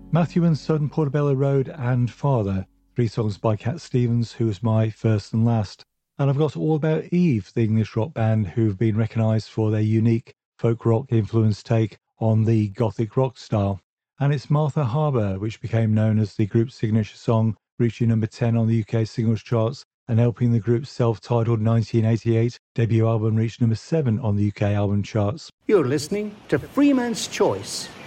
Matthew and Son, Portobello Road and Father, 3 songs by Cat Stevens, who was my first and last. And I've got All About Eve, the English rock band who've been recognised for their unique folk rock influenced take on the gothic rock style. And it's Martha Harbour, which became known as the group's signature song, reaching number 10 on the UK singles charts and helping the group's self-titled 1988 debut album reach number 7 on the UK album charts. You're listening to Freeman's Choice